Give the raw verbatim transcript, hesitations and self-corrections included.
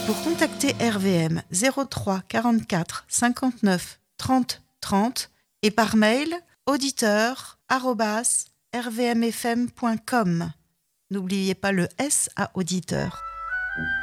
Pour contacter R V M, zéro trois quarante-quatre cinquante-neuf trente trente et par mail auditeur arobase r v m f m point com. N'oubliez pas le S à auditeur.